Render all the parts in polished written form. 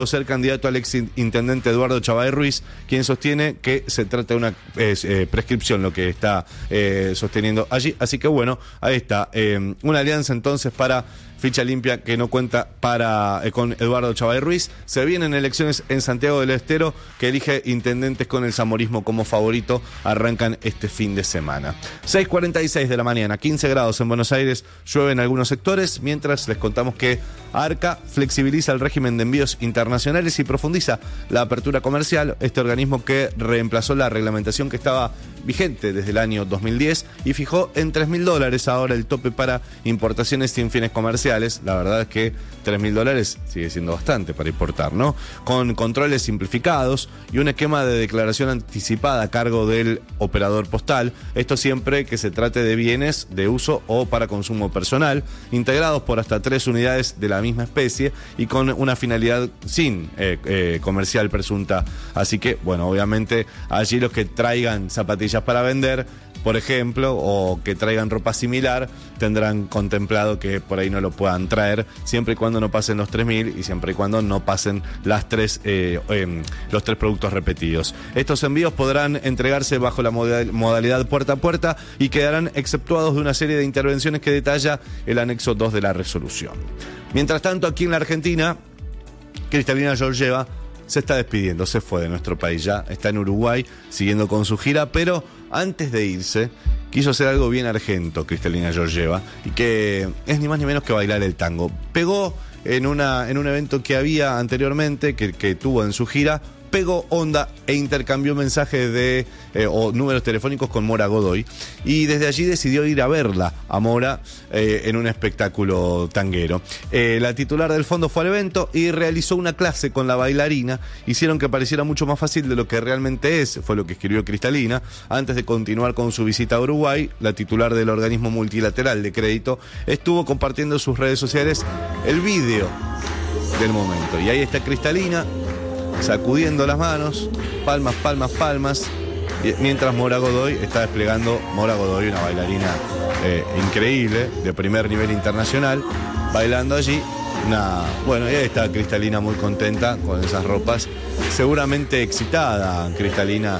ser candidato al ex intendente Eduardo Chabay Ruiz, quien sostiene que se trata de una prescripción lo que está sosteniendo allí. Así que bueno, ahí está, una alianza entonces para ficha limpia que no cuenta con Eduardo Chabay Ruiz. Se vienen elecciones en Santiago del Estero, que elige intendentes con el zamorismo como favorito. Arrancan este fin de semana. 6:46 de la mañana, 15 grados en Buenos Aires, llueve en algunos sectores, mientras les contamos que ARCA flexibiliza el régimen de envíos internacionales y profundiza la apertura comercial, este organismo que reemplazó la reglamentación que estaba vigente desde el año 2010 y fijó en $3.000 ahora el tope para importaciones sin fines comerciales. La verdad es que $3.000 sigue siendo bastante para importar, ¿no? Con controles simplificados y un esquema de declaración anticipada a cargo del operador postal, esto siempre que se trate de bienes de uso o para consumo personal, integrados por hasta 3 unidades de la misma especie y con una finalidad sin comercial presunta. Así que, bueno, obviamente allí los que traigan zapatillas para vender, por ejemplo, o que traigan ropa similar, tendrán contemplado que por ahí no lo puedan traer, siempre y cuando no pasen los 3.000 y siempre y cuando no pasen los 3 productos repetidos. Estos envíos podrán entregarse bajo la modalidad puerta a puerta y quedarán exceptuados de una serie de intervenciones que detalla el anexo 2 de la resolución. Mientras tanto, aquí en la Argentina, Cristalina Georgieva se está despidiendo, se fue de nuestro país ya, está en Uruguay siguiendo con su gira, pero antes de irse quiso hacer algo bien argento Cristalina Georgieva, y que es ni más ni menos que bailar el tango. Pegó en un evento que había anteriormente, que tuvo en su gira, pegó onda e intercambió mensajes o números telefónicos con Mora Godoy, y desde allí decidió ir a verla a Mora en un espectáculo tanguero. La titular del fondo fue al evento y realizó una clase con la bailarina. Hicieron que pareciera mucho más fácil de lo que realmente es, fue lo que escribió Cristalina. Antes de continuar con su visita a Uruguay, la titular del organismo multilateral de crédito estuvo compartiendo en sus redes sociales el vídeo del momento, y ahí está Cristalina sacudiendo las manos, palmas, palmas, palmas, mientras Mora Godoy está desplegando, Mora Godoy, una bailarina increíble, de primer nivel internacional, bailando allí. Bueno, y ahí está Cristalina muy contenta con esas ropas, seguramente excitada, Cristalina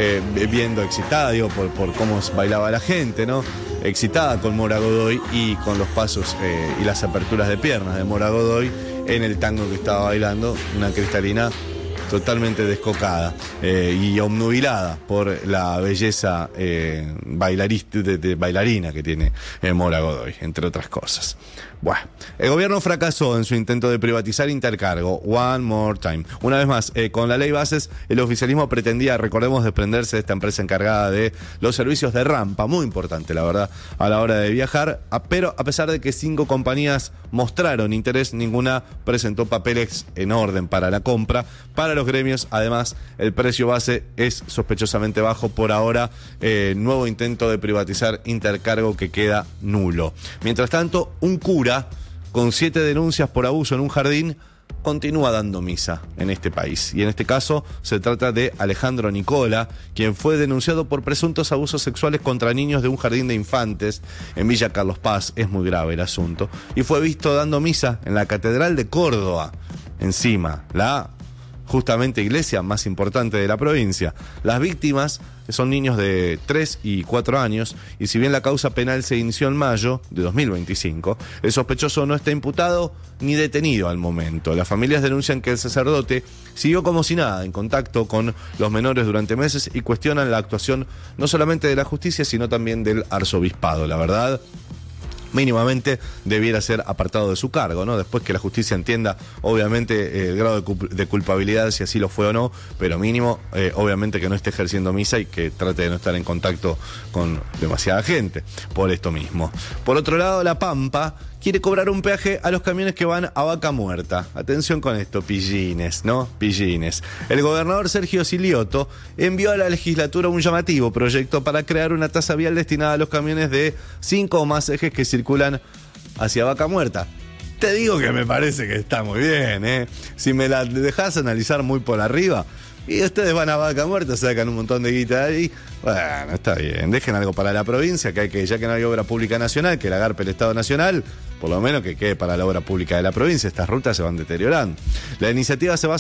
viendo excitada, digo, por cómo bailaba la gente, ¿no? Excitada con Mora Godoy y con los pasos y las aperturas de piernas de Mora Godoy en el tango que estaba bailando, una Cristalina totalmente descocada y obnubilada por la belleza bailarina que tiene Mora Godoy, entre otras cosas. Bueno, el gobierno fracasó en su intento de privatizar Intercargo. One more time. Una vez más, con la ley Bases, el oficialismo pretendía, recordemos, desprenderse de esta empresa encargada de los servicios de rampa, muy importante, la verdad, a la hora de viajar, pero a pesar de que 5 compañías mostraron interés, ninguna presentó papeles en orden para la compra. Para los gremios, además, el precio base es sospechosamente bajo. Por ahora, nuevo intento de privatizar Intercargo que queda nulo. Mientras tanto, un cura con 7 denuncias por abuso en un jardín continúa dando misa en este país. Y en este caso se trata de Alejandro Nicola, quien fue denunciado por presuntos abusos sexuales contra niños de un jardín de infantes en Villa Carlos Paz. Es muy grave el asunto. Y fue visto dando misa en la Catedral de Córdoba, encima, la justamente iglesia más importante de la provincia. Las víctimas son niños de 3 y 4 años, y si bien la causa penal se inició en mayo de 2025, el sospechoso no está imputado ni detenido al momento. Las familias denuncian que el sacerdote siguió como si nada en contacto con los menores durante meses y cuestionan la actuación no solamente de la justicia, sino también del arzobispado. La verdad, mínimamente debiera ser apartado de su cargo, ¿no? Después que la justicia entienda, obviamente, el grado de culpabilidad, si así lo fue o no, pero mínimo, obviamente, que no esté ejerciendo misa y que trate de no estar en contacto con demasiada gente, por esto mismo. Por otro lado, La Pampa quiere cobrar un peaje a los camiones que van a Vaca Muerta. Atención con esto, pillines, ¿no? Pillines. El gobernador Sergio Silioto envió a la legislatura un llamativo proyecto para crear una tasa vial destinada a los camiones de 5 o más ejes que circulan hacia Vaca Muerta. Te digo que me parece que está muy bien, ¿eh? Si me la dejás analizar muy por arriba, y ustedes van a Vaca Muerta, sacan un montón de guita ahí. Bueno, está bien. Dejen algo para la provincia, ya que no hay obra pública nacional, que la garpe el Estado Nacional. por lo menos que quede para la obra pública de la provincia. Estas rutas se van deteriorando. La iniciativa se basa